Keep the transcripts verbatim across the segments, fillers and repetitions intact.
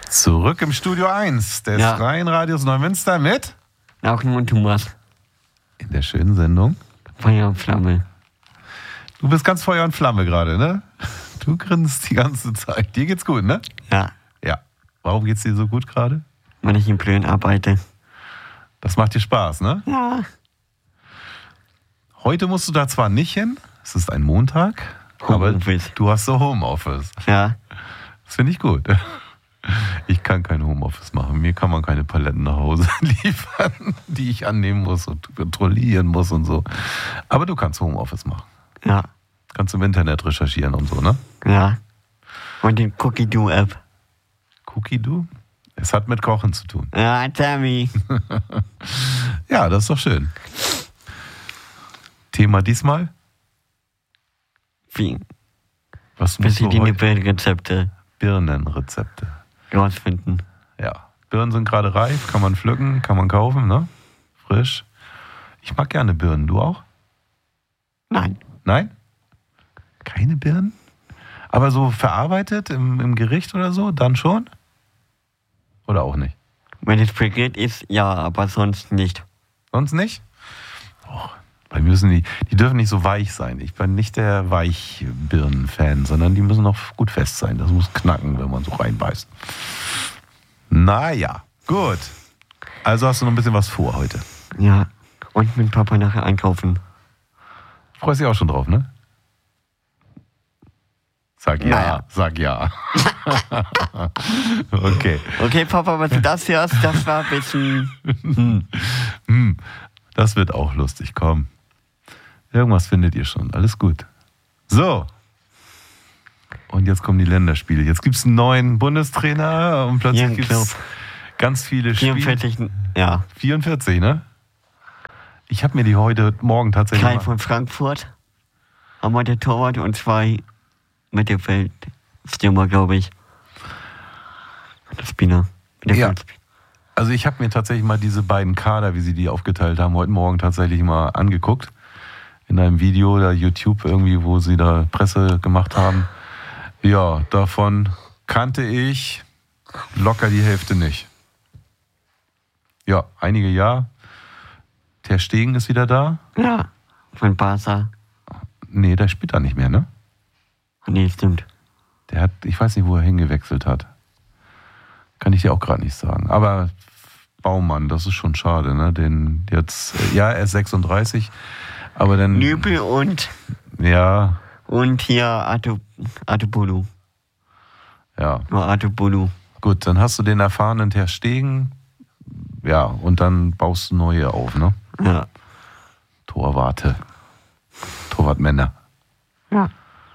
Zurück im Studio eins des Ja. Freien Radios Neumünster mit Auch nur Thomas. in der schönen Sendung. Feuer und Flamme. Du bist ganz Feuer und Flamme gerade, ne? Du grinst die ganze Zeit. Dir geht's gut, ne? Ja, Ja. Warum geht's dir so gut gerade? weil ich in Plön arbeite. Das macht dir Spaß, ne? Ja. Heute musst du da zwar nicht hin, es ist ein Montag, aber Homeoffice. du hast so Homeoffice. Ja. Das finde ich gut. Ich kann kein Homeoffice machen. Mir kann man keine Paletten nach Hause liefern, die ich annehmen muss und kontrollieren muss und so. Aber du kannst Homeoffice machen. Ja. Kannst im Internet recherchieren und so, ne? Ja. Und die Cookie-Do-App. Cookie-Do? Es hat mit Kochen zu tun. Ja, Tammy. Ja, das ist doch schön. Thema diesmal? Wie? Was musst du Verschiedene heute? Bildrezepte Birnenrezepte. rausfinden. Ja. Birnen sind gerade reif, kann man pflücken, kann man kaufen, ne? Frisch. Ich mag gerne Birnen. Du auch? Nein. Nein? Keine Birnen? Aber so verarbeitet im, im Gericht oder so, dann schon? Oder auch nicht? Wenn es frittiert ist, ja, aber sonst nicht. Sonst nicht? Oh, bei mir müssen die, die dürfen nicht so weich sein. Ich bin nicht der Weichbirnen-Fan, sondern die müssen noch gut fest sein. Das muss knacken, wenn man so reinbeißt. Naja, gut. Also hast du noch ein bisschen was vor heute. Ja. Und mit Papa nachher einkaufen. Freust dich auch schon drauf, ne? Sag ja, Naja. sag ja. Okay. Okay, Papa, was du das hörst, das war ein bisschen... Hm, das wird auch lustig, komm. Irgendwas findet ihr schon, alles gut. So. Und jetzt kommen die Länderspiele. Jetzt gibt es einen neuen Bundestrainer und plötzlich Jürgen gibt es Klopp. ganz viele Spiele. vierundvierzig, ja. vierundvierzig, ne? Ich habe mir die heute Morgen tatsächlich Drei mal- von Frankfurt. Haben wir der Torwart und zwei Mittelfeldstürmer, glaube ich. Das Spinner. Ja. Also ich habe mir tatsächlich mal diese beiden Kader, wie sie die aufgeteilt haben, heute Morgen tatsächlich mal angeguckt. In einem Video oder YouTube irgendwie, wo sie da Presse gemacht haben. Ja, davon kannte ich locker die Hälfte nicht. Ja, einige ja. Ter Stegen ist wieder da. Ja. Von Barca. Nee, der spielt da nicht mehr, ne? Nee, stimmt. Der hat, ich weiß nicht, wo er hingewechselt hat. Kann ich dir auch gerade nicht sagen. Aber Baumann, das ist schon schade, ne? Den jetzt, ja, er ist sechsunddreißig, aber dann. Nübel und, Ja, und hier Atu, Atubulu. ja. Nur Atubulu. Gut, dann hast du den erfahrenen Ter Stegen. Ja, und dann baust du neue auf, ne? Ja. Torwarte. Torwartmänner. Ja.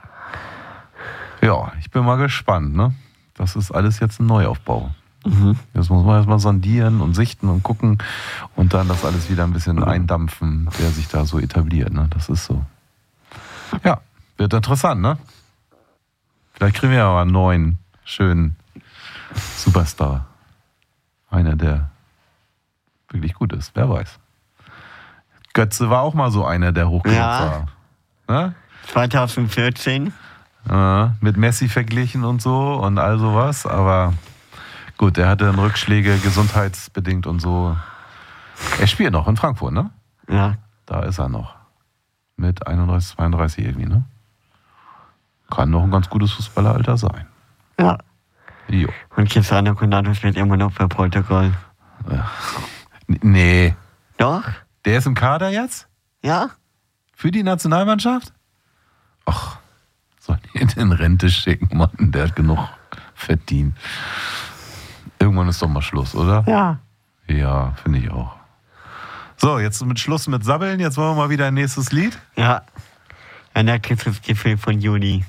Ja, ich bin mal gespannt, ne? Das ist alles jetzt ein Neuaufbau. Mhm. Das muss man erstmal sondieren und sichten und gucken und dann das alles wieder ein bisschen eindampfen, der sich da so etabliert, ne? Das ist so. Ja, wird interessant, ne? Vielleicht kriegen wir ja mal einen neuen, schönen Superstar. Einer, der wirklich gut ist, wer weiß. Götze war auch mal so einer, der hochgelobt Ja. war. Ne? zwanzig vierzehn. Ja, mit Messi verglichen und so und all sowas, aber gut, er hatte dann Rückschläge, gesundheitsbedingt und so. Er spielt noch in Frankfurt, ne? Ja. Da ist er noch. Mit einunddreißig, zweiunddreißig irgendwie, ne? Kann noch ein ganz gutes Fußballeralter sein. Ja. Jo. Und Cristiano Ronaldo spielt immer noch für Portugal. N- Nee. Doch? Der ist im Kader jetzt? Ja? Für die Nationalmannschaft? Ach, soll ihn in Rente schicken, Mann. Der hat genug verdient. Irgendwann ist doch mal Schluss, oder? Ja. Ja, finde ich auch. So, jetzt mit Schluss mit Sabbeln. Jetzt wollen wir mal wieder ein nächstes Lied. Ja. Ein leckres Gefühl von Juni.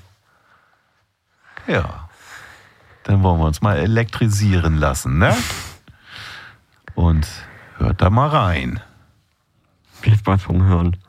Ja. Dann wollen wir uns mal elektrisieren lassen, ne? Und hört da mal rein. Viel Spaß vom Hören.